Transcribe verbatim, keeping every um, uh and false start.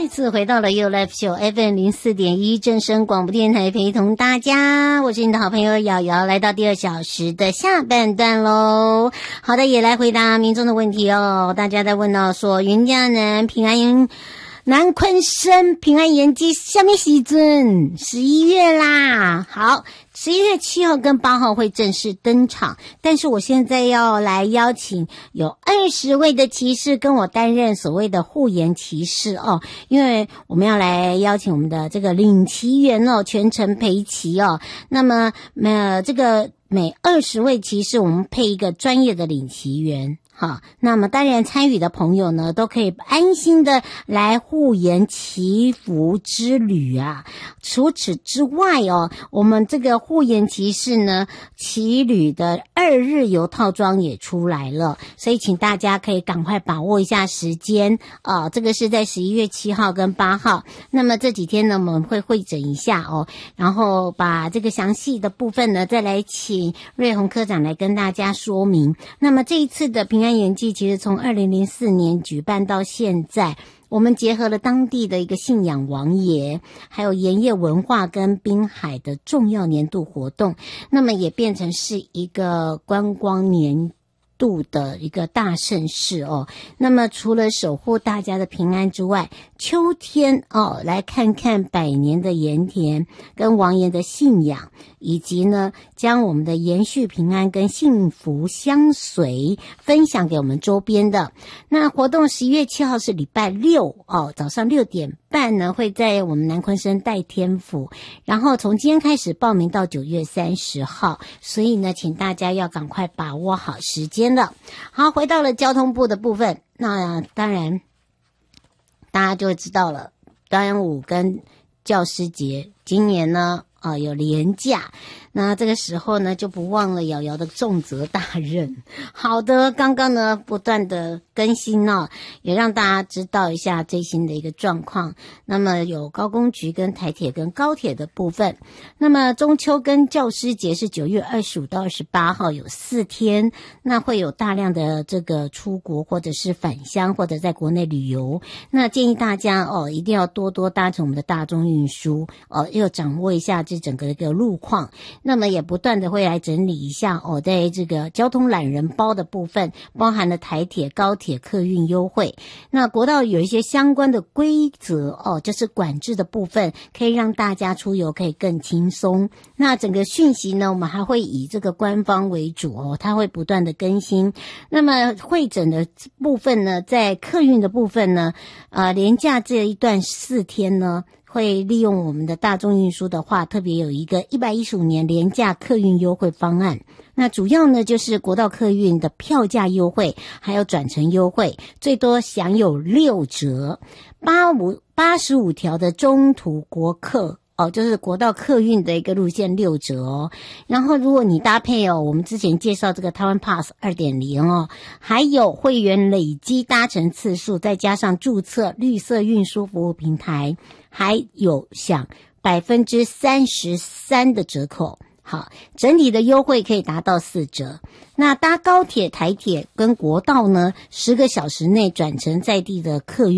次回到了 You Live Show F M 零四点一正声广播电台，陪同大家，我是你的好朋友瑶瑶，来到第二小时的下半段喽。好的，也来回答民众的问题哦。大家在问到说，云嘉南平安南昆生平安延期下面时阵十一月啦。好，十一月七号跟八号会正式登场，但是我现在要来邀请有二十位的骑士跟我担任所谓的护颜骑士哦，因为我们要来邀请我们的这个领骑员哦，全程陪骑哦。那么呃，这个每二十位骑士，我们配一个专业的领骑员。好，那么当然参与的朋友呢，都可以安心的来护颜祈福之旅啊。除此之外哦，我们这个护颜骑士呢，骑旅的二日游套装也出来了，所以请大家可以赶快把握一下时间啊、呃。这个是在十一月七号跟八号，那么这几天呢，我们会会诊一下哦，然后把这个详细的部分呢，再来请瑞宏科长来跟大家说明。那么这一次的平安延祭其实从二零零四年举办到现在，我们结合了当地的一个信仰王爷，还有盐业文化跟滨海的重要年度活动，那么也变成是一个观光年度的一个大盛事哦。那么除了守护大家的平安之外，秋天哦，来看看百年的盐田跟王爷的信仰，以及呢将我们的延续平安跟幸福相随分享给我们周边的。那活动十一月七号是礼拜六哦，早上六点半呢会在我们南昆生代天府，然后从今天开始报名到九月三十号，所以呢请大家要赶快把握好时间了。好，回到了交通部的部分，那当然大家就会知道了，端午跟教师节今年呢啊、呃、有连假，那这个时候呢就不忘了瑶瑶的重责大任。好的，刚刚呢不断的更新哦，也让大家知道一下最新的一个状况。那么有高工局跟台铁跟高铁的部分，那么中秋跟教师节是九月二十五到二十八号，有四天，那会有大量的这个出国或者是返乡或者在国内旅游，那建议大家哦一定要多多搭乘我们的大众运输哦，要掌握一下这整个一个路况。那么也不断的会来整理一下哦，在这个交通懒人包的部分，包含了台铁、高铁客运优惠。那国道有一些相关的规则哦，就是管制的部分，可以让大家出游可以更轻松。那整个讯息呢，我们还会以这个官方为主哦，它会不断的更新。那么会诊的部分呢，在客运的部分呢，呃，连假这一段四天呢，会利用我们的大众运输的话，特别有一个一百一十五年廉价客运优惠方案。那主要呢就是国道客运的票价优惠，还有转乘优惠，最多享有六折。八五八十五条的中途国客哦，就是国道客运的一个路线六折哦。然后如果你搭配哦，我们之前介绍这个台湾 Pass 二点零 哦，还有会员累积搭乘次数，再加上注册绿色运输服务平台，还有享百分之三十三的折扣。好，整体的优惠可以达到四折。那搭高铁、台铁跟国道呢，十个小时内转乘在地的客运